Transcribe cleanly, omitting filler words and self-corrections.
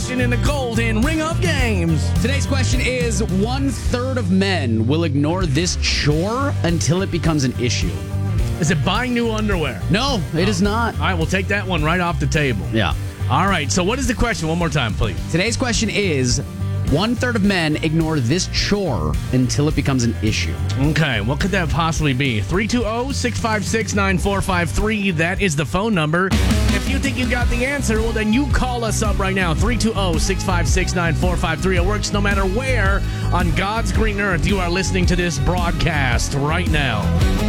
question in the Golden Ring of Games. Today's question is 1/3 of men will ignore this chore until it becomes an issue. Is it buying new underwear? No, it is not. All right, we'll take that one right off the table. Yeah. All right, so what is the question? One more time, please. Today's question is 1/3 of men ignore this chore until it becomes an issue. Okay, what could that possibly be? 320-656-9453. That is the phone number. If you think you got the answer, well, then you call us up right now. 320-656-9453. It works no matter where on God's green earth you are listening to this broadcast right now.